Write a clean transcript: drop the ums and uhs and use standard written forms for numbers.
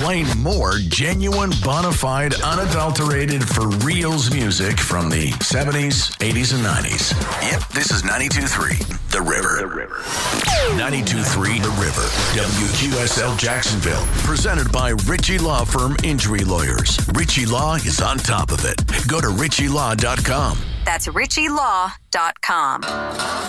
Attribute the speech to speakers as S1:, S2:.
S1: playing more genuine, bona fide, unadulterated, for reals music from the 70s, 80s, and 90s. Yep, this is 92.3 The River. 92.3 The River. WQSL Jacksonville. Presented by Ritchie Law Firm Injury Lawyers. Ritchie Law is on top of it. Go to ritchielaw.com.
S2: That's ritchielaw.com.